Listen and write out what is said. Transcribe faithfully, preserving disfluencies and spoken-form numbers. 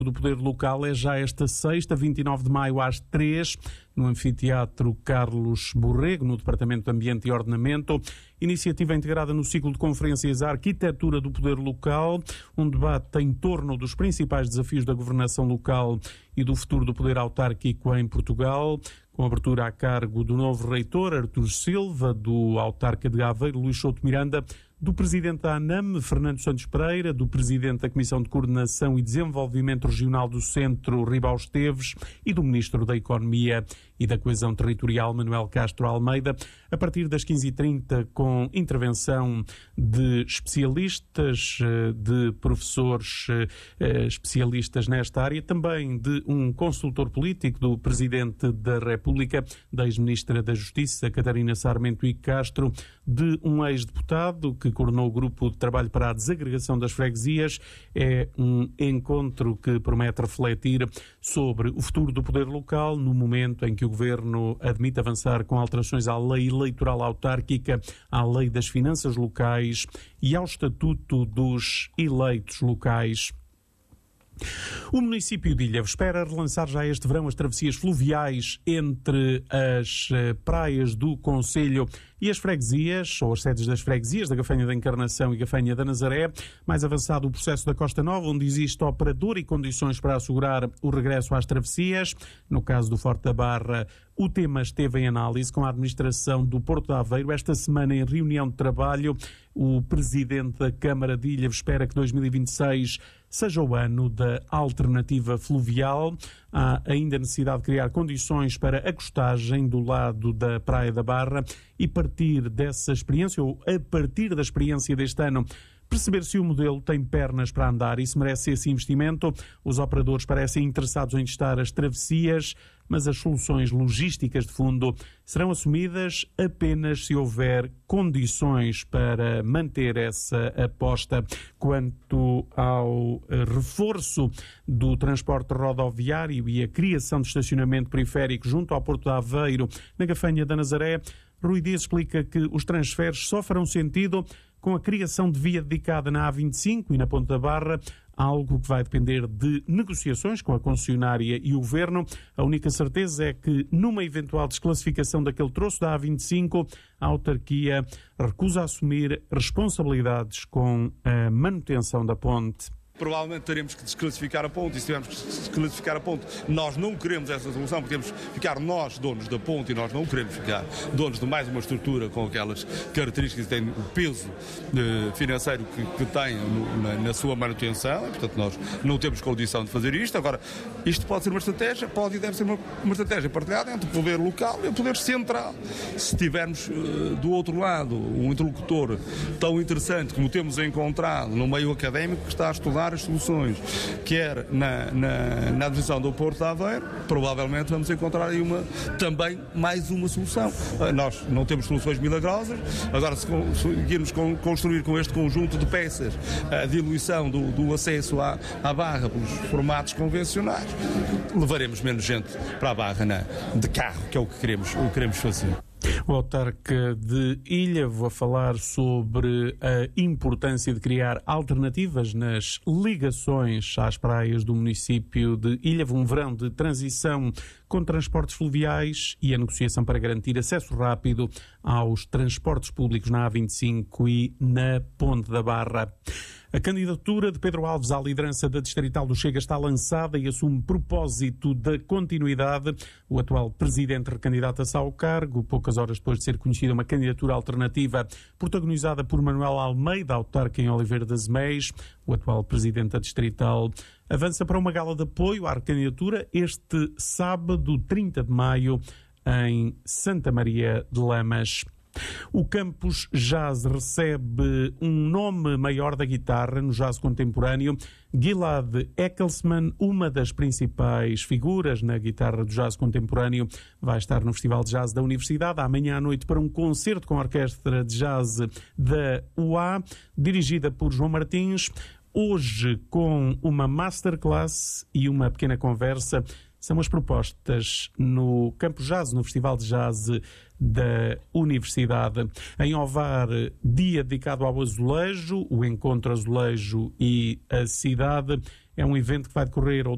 do Poder Local é já esta sexta, vinte e nove de maio, às três, no Anfiteatro Carlos Borrego, no Departamento de Ambiente e Ordenamento. Iniciativa integrada no ciclo de conferências A Arquitetura do Poder Local, um debate em torno dos principais desafios da governação local e do futuro do poder autárquico em Portugal, com abertura a cargo do novo reitor, Artur Silva, do autarca de Aveiro, Luís Souto Miranda, do presidente da ANAM, Fernando Santos Pereira, do presidente da Comissão de Coordenação e Desenvolvimento Regional do Centro, Ribao Esteves, e do ministro da Economia e da Coesão Territorial, Manuel Castro Almeida, a partir das quinze e trinta, com intervenção de especialistas, de professores especialistas nesta área, também de um consultor político do Presidente da República, da ex-ministra da Justiça, Catarina Sarmento e Castro, de um ex-deputado que coordenou o grupo de trabalho para a desagregação das freguesias. É um encontro que promete refletir sobre o futuro do poder local no momento em que o Governo admite avançar com alterações à lei eleitoral autárquica, à lei das finanças locais e ao estatuto dos eleitos locais. O município de Ilhavo espera relançar já este verão as travessias fluviais entre as praias do concelho e as freguesias, ou as sedes das freguesias, da Gafanha da Encarnação e Gafanha da Nazaré. Mais avançado o processo da Costa Nova, onde existe operador e condições para assegurar o regresso às travessias. No caso do Forte da Barra, o tema esteve em análise com a administração do Porto de Aveiro. Esta semana, em reunião de trabalho, o presidente da Câmara de Ilhavo espera que dois mil e vinte e seis seja o ano da alternativa fluvial. Há ainda necessidade de criar condições para a costagem do lado da Praia da Barra e partir dessa experiência, ou a partir da experiência deste ano, perceber se o modelo tem pernas para andar e se merece esse investimento. Os operadores parecem interessados em testar as travessias, mas as soluções logísticas de fundo serão assumidas apenas se houver condições para manter essa aposta. Quanto ao reforço do transporte rodoviário e a criação de estacionamento periférico junto ao Porto de Aveiro, na Gafanha da Nazaré, Rui Dias explica que os transferes só farão sentido com a criação de via dedicada na A vinte e cinco e na Ponta da Barra, algo que vai depender de negociações com a concessionária e o Governo. A única certeza é que, numa eventual desclassificação daquele troço da A vinte e cinco, a autarquia recusa assumir responsabilidades com a manutenção da ponte. Provavelmente teremos que desclassificar a ponte, e se tivermos que desclassificar a ponte, nós não queremos essa solução, porque temos que ficar nós donos da ponte e nós não queremos ficar donos de mais uma estrutura com aquelas características que têm o peso eh, financeiro que, que tem no, na, na sua manutenção, e, portanto nós não temos condição de fazer isto. Agora, isto pode ser uma estratégia, pode e deve ser uma, uma estratégia partilhada entre o poder local e o poder central. Se tivermos eh, do outro lado um interlocutor tão interessante como temos encontrado no meio académico, que está a estudar as soluções, quer na, na, na administração do Porto de Aveiro, provavelmente vamos encontrar aí uma, também mais uma solução. Nós não temos soluções milagrosas. Agora, se conseguirmos construir com este conjunto de peças a diluição do, do acesso à, à Barra pelos formatos convencionais, levaremos menos gente para a Barra na, de carro, que é o que queremos, o que queremos fazer. O autarca de Ilhavo a falar sobre a importância de criar alternativas nas ligações às praias do município de Ilhavo, um verão de transição com transportes fluviais e a negociação para garantir acesso rápido aos transportes públicos na A vinte e cinco e na Ponte da Barra. A candidatura de Pedro Alves à liderança da Distrital do Chega está lançada e assume propósito da continuidade. O atual presidente recandidata-se ao cargo, poucas horas depois de ser conhecida uma candidatura alternativa protagonizada por Manuel Almeida, autarca em Oliveira das Meias. O atual presidente da Distrital avança para uma gala de apoio à recandidatura este sábado, trinta de maio, em Santa Maria de Lamas. O Campus Jazz recebe um nome maior da guitarra no jazz contemporâneo. Gilad Ecclesman, uma das principais figuras na guitarra do jazz contemporâneo, vai estar no Festival de Jazz da Universidade amanhã à noite para um concerto com a Orquestra de Jazz da U A, dirigida por João Martins. Hoje, com uma masterclass e uma pequena conversa, são as propostas no Campus Jazz, no Festival de Jazz da Universidade. Em Ovar, dia dedicado ao azulejo, o Encontro Azulejo e a Cidade. É um evento que vai decorrer